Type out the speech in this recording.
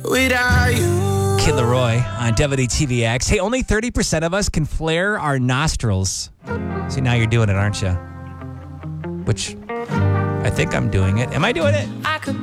without you. Kid Laroi on WTVX. Hey, only 30% of us can flare our nostrils. See, now you're doing it, aren't you? Which I think I'm doing it. Am I doing it? I could